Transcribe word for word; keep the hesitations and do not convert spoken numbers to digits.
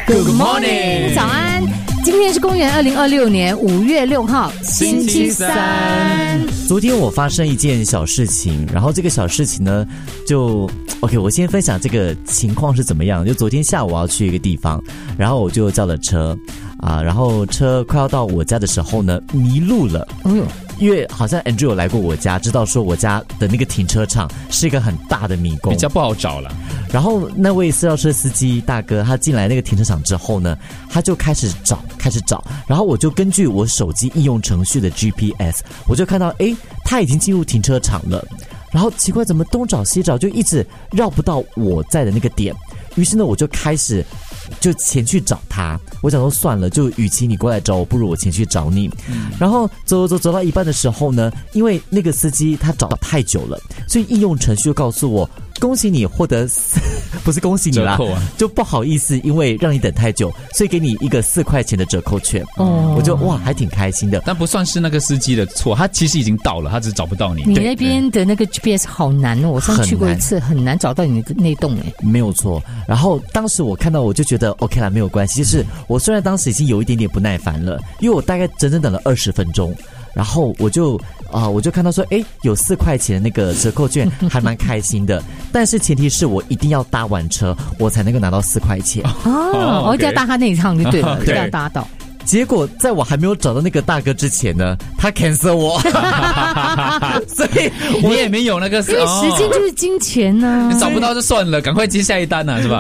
Good morning， 早安。今天是公元二零二六年五月六号，星期三。 昨天我发生一件小事情，然后这个小事情呢，就 OK， 我先分享这个情况是怎么样。就昨天下午我要去一个地方，然后我就叫了车啊，然后车快要到我家的时候呢，迷路了。嗯。因为好像 Andrew 有来过我家，知道说我家的那个停车场是一个很大的迷宫， 比较不好找了。 然后那位私家车司机大哥，他进来那个停车场之后呢，他就开始找，开始找。然后我就根据我手机应用程序的 G P S， 我就看到，诶，他已经进入停车场了。然后奇怪，怎么东找西找，就一直绕不到我在的那个点。于是呢，我就开始就前去找他。我想说算了，就与其你过来找我，不如我前去找你。嗯、然后走走走到一半的时候呢，因为那个司机他找太久了，所以应用程序就告诉我，恭喜你获得不是恭喜你啦， 啊、 就不好意思，因为让你等太久，所以给你一个四块钱的折扣券。哦，我就哇，还挺开心的。 但不算是那个司机的错，他其实已经到了，他只是找不到你。 你那边的那个 G P S 好难哦，我上次去过一次，很难找到你的那栋诶。 没有错。然后当时我看到我就觉得 OK 啦，没有关系。就是我虽然当时已经有一点点不耐烦了，因为我大概整整等了二十分钟。然后我就啊、呃，我就看到说，哎，有四块钱的那个折扣券，还蛮开心的。但是前提是我一定要搭完车，我才能够拿到四块钱。 哦，我一定要搭他那一趟就对了，一定要搭到。 结果在我还没有找到那个大哥之前呢，他 cancel 我，所以你也没有那个， 因为时间就是金钱呢、啊。 你找不到就算了，赶快接下一单啊，是吧？